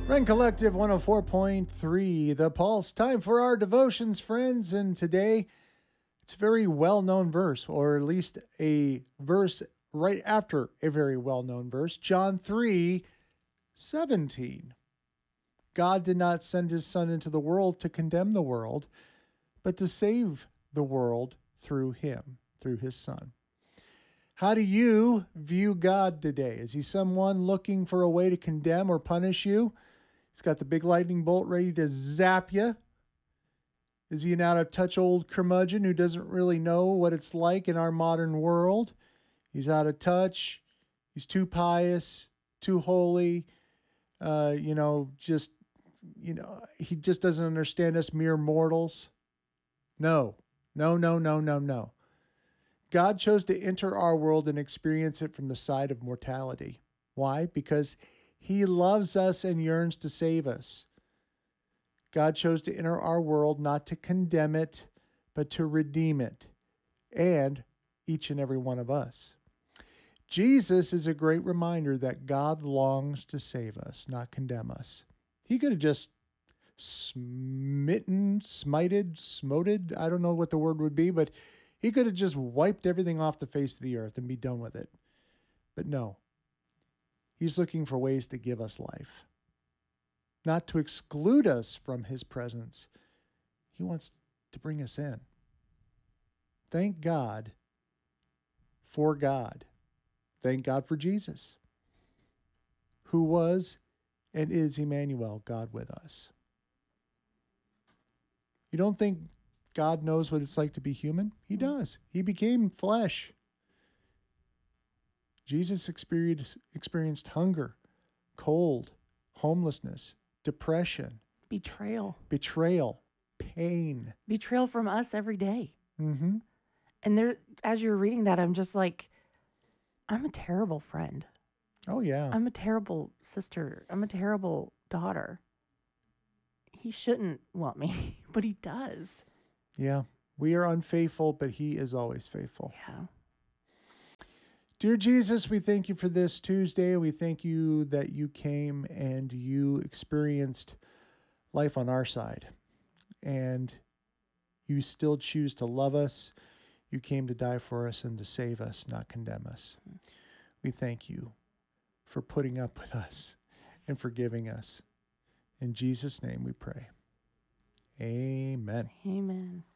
Rent Collective 104.3, The Pulse. Time for our devotions, friends. And today, it's a very well-known verse, or at least a verse right after a very well-known verse, John 3:17. God did not send his Son into the world to condemn the world, but to save the world through him, through his Son. How do you view God today? Is he someone looking for a way to condemn or punish you? He's got the big lightning bolt ready to zap you. Is he an out-of-touch old curmudgeon who doesn't really know what it's like in our modern world? He's out of touch. He's too pious, too holy. He just doesn't understand us mere mortals. No. God chose to enter our world and experience it from the side of mortality. Why? Because he loves us and yearns to save us. God chose to enter our world not to condemn it, but to redeem it, and each and every one of us. Jesus is a great reminder that God longs to save us, not condemn us. He could have just smoted, I don't know what the word would be, but he could have just wiped everything off the face of the earth and be done with it. But no. He's looking for ways to give us life, not to exclude us from his presence. He wants to bring us in. Thank God for God. Thank God for Jesus, who was and is Emmanuel, God with us. You don't think God knows what it's like to be human? He does. He became flesh. Jesus experienced hunger, cold, homelessness, depression, betrayal, pain. Betrayal from us every day. Mm-hmm. And there, as you're reading that, I'm just like, I'm a terrible friend. Oh, yeah. I'm a terrible sister. I'm a terrible daughter. He shouldn't want me, but he does. Yeah. We are unfaithful, but he is always faithful. Yeah. Dear Jesus, we thank you for this Tuesday. We thank you that you came and you experienced life on our side. And you still choose to love us. You came to die for us and to save us, not condemn us. We thank you for putting up with us and forgiving us. In Jesus' name we pray. Amen. Amen.